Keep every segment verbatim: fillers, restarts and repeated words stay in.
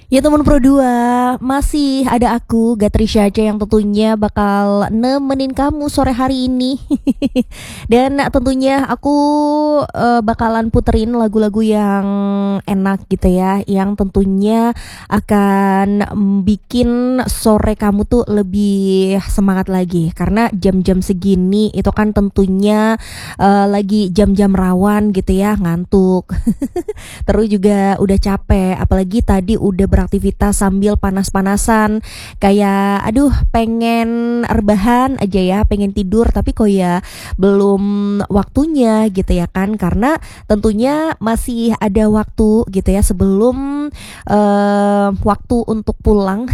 Ya teman Pro dua, masih ada aku, Gatrisha aja yang tentunya bakal nemenin kamu sore hari ini. Dan tentunya aku eh, bakalan puterin lagu-lagu yang enak gitu ya, yang tentunya akan mm, bikin sore kamu tuh lebih semangat lagi. Karena jam-jam segini itu kan tentunya eh, lagi jam-jam rawan gitu ya, ngantuk. Terus juga udah capek, apalagi tadi udah beraktivitas sambil panas-panasan. Kayak aduh pengen rebahan aja ya, pengen tidur tapi kok ya belum waktunya gitu ya kan. Karena tentunya masih ada waktu gitu ya sebelum eh, waktu untuk pulang.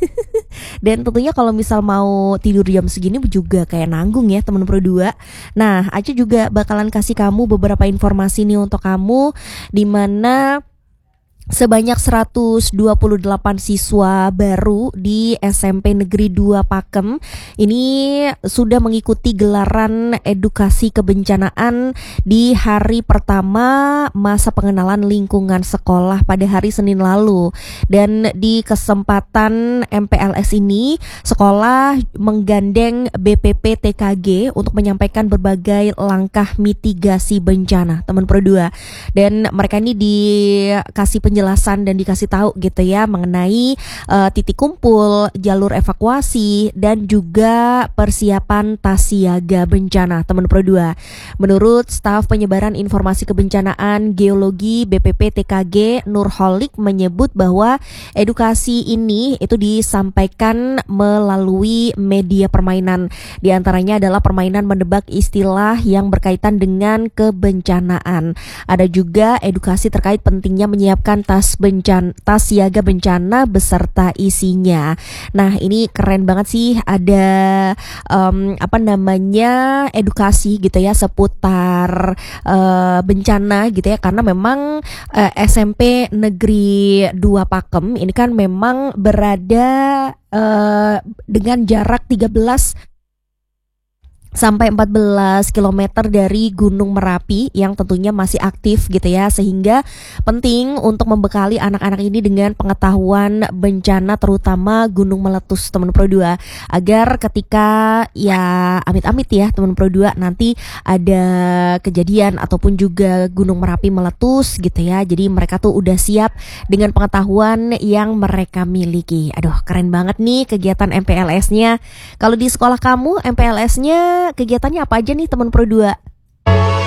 Dan tentunya kalau misal mau tidur jam segini juga kayak nanggung ya temen Pro dua. Nah, Aca juga bakalan kasih kamu beberapa informasi nih untuk kamu, di mana sebanyak seratus dua puluh delapan siswa baru di S M P Negeri dua Pakem ini sudah mengikuti gelaran edukasi kebencanaan di hari pertama masa pengenalan lingkungan sekolah pada hari Senin lalu. Dan di kesempatan M P L S ini, sekolah menggandeng B P P T K G untuk menyampaikan berbagai langkah mitigasi bencana, teman Pro dua. Dan mereka ini dikasih penjelasan dan dikasih tahu gitu ya mengenai uh, titik kumpul, jalur evakuasi dan juga persiapan tas siaga bencana, teman Pro dua. Menurut staf penyebaran informasi kebencanaan geologi B P P T K G Nurholik menyebut bahwa edukasi ini itu disampaikan melalui media permainan. Di antaranya adalah permainan menebak istilah yang berkaitan dengan kebencanaan. Ada juga edukasi terkait pentingnya menyiapkan tas bencana, tas siaga bencana beserta isinya. Nah, ini keren banget sih, ada um, apa namanya edukasi gitu ya seputar uh, bencana gitu ya, karena memang uh, S M P Negeri dua Pakem ini kan memang berada uh, dengan jarak tiga belas sampai empat belas kilometer dari Gunung Merapi yang tentunya masih aktif gitu ya, sehingga penting untuk membekali anak-anak ini dengan pengetahuan bencana terutama gunung meletus, teman Pro dua, agar ketika ya amit-amit ya teman Pro dua nanti ada kejadian ataupun juga Gunung Merapi meletus gitu ya, jadi mereka tuh udah siap dengan pengetahuan yang mereka miliki. Aduh, keren banget nih kegiatan M P L S-nya. Kalau di sekolah kamu M P L S-nya kegiatannya apa aja nih teman Pro dua?